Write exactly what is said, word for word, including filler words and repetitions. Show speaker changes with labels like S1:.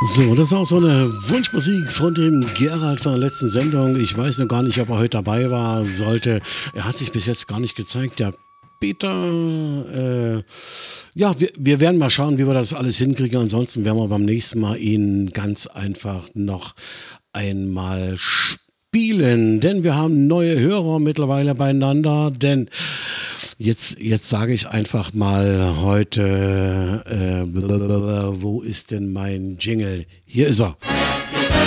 S1: So, das ist auch so eine Wunschmusik von dem Gerald von der letzten Sendung. Ich weiß noch gar nicht, ob er heute dabei war, sollte. Er hat sich bis jetzt gar nicht gezeigt. Der Peter, äh, ja, wir, wir werden mal schauen, wie wir das alles hinkriegen. Ansonsten werden wir beim nächsten Mal ihn ganz einfach noch einmal spielen. Denn wir haben neue Hörer mittlerweile beieinander. Denn Jetzt, jetzt sage ich einfach mal heute, äh, blablabla, wo ist denn mein Jingle? Hier ist er.